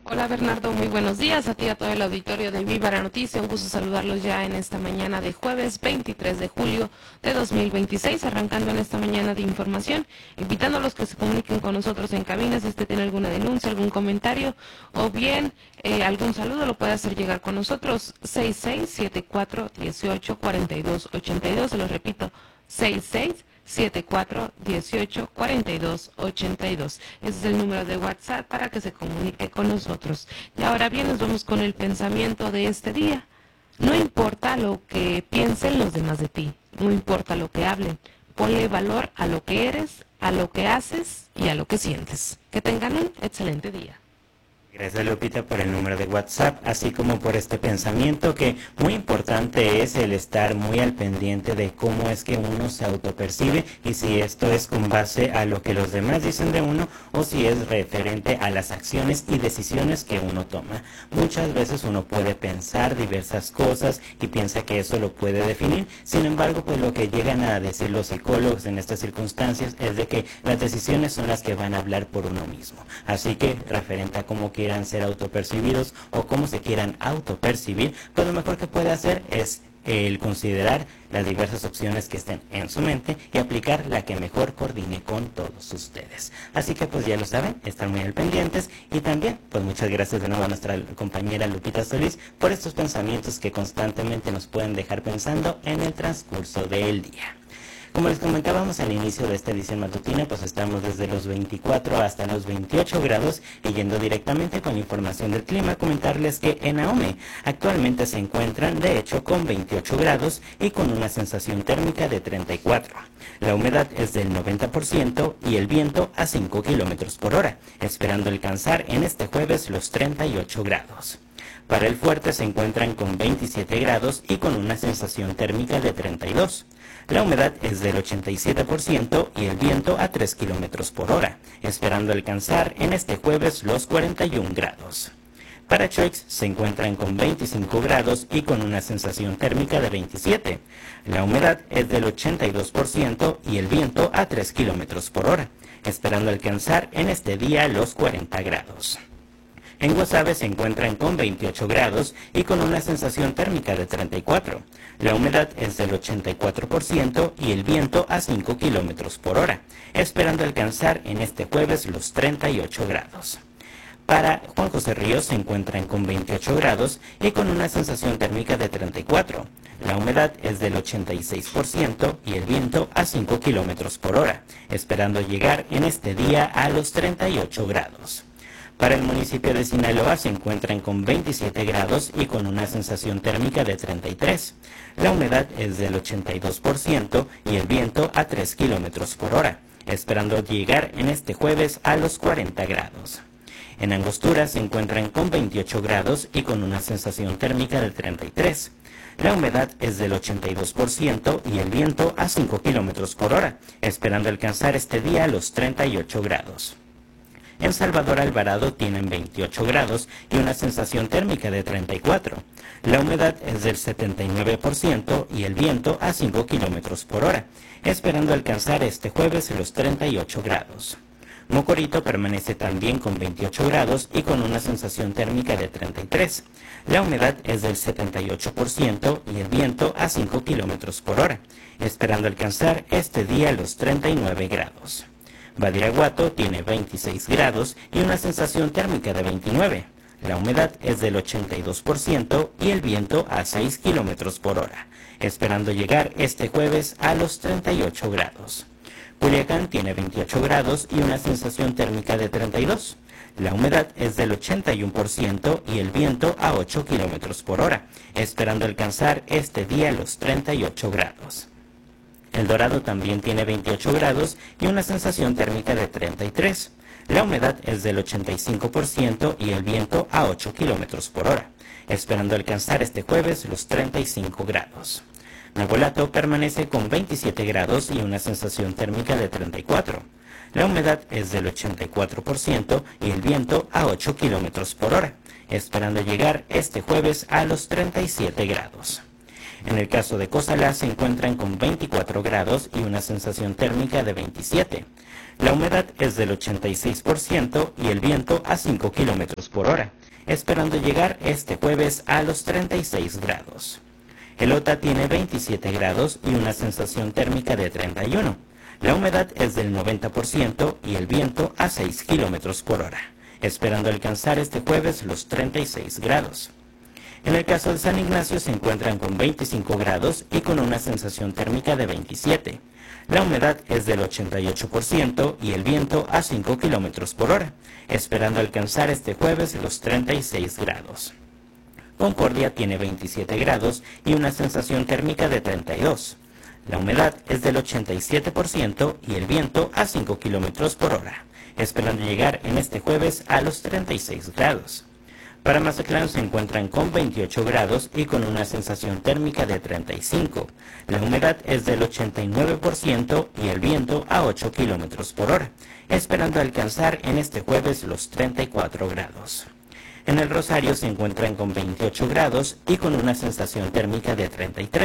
Hola Bernardo, muy buenos días a ti y a todo el auditorio de Viva la Noticia. Un gusto saludarlos ya en esta mañana de jueves 23 de julio de 2026, arrancando en esta mañana de información, invitando a los que se comuniquen con nosotros en cabina. Si usted tiene alguna denuncia, algún comentario o bien algún saludo, lo puede hacer llegar con nosotros. 6674184282, se lo repito, 6674184282. Ese es el número de WhatsApp para que se comunique con nosotros. Y ahora bien, nos vamos con el pensamiento de este día. No importa lo que piensen los demás de ti, no importa lo que hablen, ponle valor a lo que eres, a lo que haces y a lo que sientes. Que tengan un excelente día. Gracias, Lupita, por el número de WhatsApp, así como por este pensamiento que muy importante es el estar muy al pendiente de cómo es que uno se autopercibe y si esto es con base a lo que los demás dicen de uno o si es referente a las acciones y decisiones que uno toma. Muchas veces uno puede pensar diversas cosas y piensa que eso lo puede definir, sin embargo, pues lo que llegan a decir los psicólogos en estas circunstancias es de que las decisiones son las que van a hablar por uno mismo. Así que, referente a cómo quieran ser autopercibidos o cómo se quieran autopercibir, pues lo mejor que puede hacer es el considerar las diversas opciones que estén en su mente y aplicar la que mejor coordine con todos ustedes. Así que pues ya lo saben, están muy al pendientes y también pues muchas gracias de nuevo a nuestra compañera Lupita Solís por estos pensamientos que constantemente nos pueden dejar pensando en el transcurso del día. Como les comentábamos al inicio de esta edición matutina, pues estamos desde los 24 hasta los 28 grados y yendo directamente con información del clima, comentarles que en Ahome actualmente se encuentran de hecho con 28 grados y con una sensación térmica de 34. La humedad es del 90% y el viento a 5 kilómetros por hora, esperando alcanzar en este jueves los 38 grados. Para el Fuerte se encuentran con 27 grados y con una sensación térmica de 32. La humedad es del 87% y el viento a 3 kilómetros por hora, esperando alcanzar en este jueves los 41 grados. Para Choix se encuentran con 25 grados y con una sensación térmica de 27. La humedad es del 82% y el viento a 3 kilómetros por hora, esperando alcanzar en este día los 40 grados. En Guasave se encuentran con 28 grados y con una sensación térmica de 34. La humedad es del 84% y el viento a 5 kilómetros por hora, esperando alcanzar en este jueves los 38 grados. Para Juan José Ríos se encuentran con 28 grados y con una sensación térmica de 34. La humedad es del 86% y el viento a 5 kilómetros por hora, esperando llegar en este día a los 38 grados. Para el municipio de Sinaloa se encuentran con 27 grados y con una sensación térmica de 33. La humedad es del 82% y el viento a 3 kilómetros por hora, esperando llegar en este jueves a los 40 grados. En Angostura se encuentran con 28 grados y con una sensación térmica de 33. La humedad es del 82% y el viento a 5 kilómetros por hora, esperando alcanzar este día los 38 grados. En Salvador Alvarado tienen 28 grados y una sensación térmica de 34. La humedad es del 79% y el viento a 5 kilómetros por hora, esperando alcanzar este jueves los 38 grados. Mocorito permanece también con 28 grados y con una sensación térmica de 33. La humedad es del 78% y el viento a 5 kilómetros por hora, esperando alcanzar este día los 39 grados. Badiraguato tiene 26 grados y una sensación térmica de 29. La humedad es del 82% y el viento a 6 kilómetros por hora, esperando llegar este jueves a los 38 grados. Culiacán tiene 28 grados y una sensación térmica de 32. La humedad es del 81% y el viento a 8 kilómetros por hora, esperando alcanzar este día los 38 grados. El Dorado también tiene 28 grados y una sensación térmica de 33. La humedad es del 85% y el viento a 8 kilómetros por hora, esperando alcanzar este jueves los 35 grados. Navolato permanece con 27 grados y una sensación térmica de 34. La humedad es del 84% y el viento a 8 kilómetros por hora, esperando llegar este jueves a los 37 grados. En el caso de Cozalá se encuentran con 24 grados y una sensación térmica de 27. La humedad es del 86% y el viento a 5 kilómetros por hora, esperando llegar este jueves a los 36 grados. Elota tiene 27 grados y una sensación térmica de 31. La humedad es del 90% y el viento a 6 kilómetros por hora, esperando alcanzar este jueves los 36 grados. En el caso de San Ignacio se encuentran con 25 grados y con una sensación térmica de 27. La humedad es del 88% y el viento a 5 kilómetros por hora, esperando alcanzar este jueves los 36 grados. Concordia tiene 27 grados y una sensación térmica de 32. La humedad es del 87% y el viento a 5 kilómetros por hora, esperando llegar en este jueves a los 36 grados. Para Mazatlán se encuentran con 28 grados y con una sensación térmica de 35. La humedad es del 89% y el viento a 8 kilómetros por hora, esperando alcanzar en este jueves los 34 grados. En el Rosario se encuentran con 28 grados y con una sensación térmica de 33.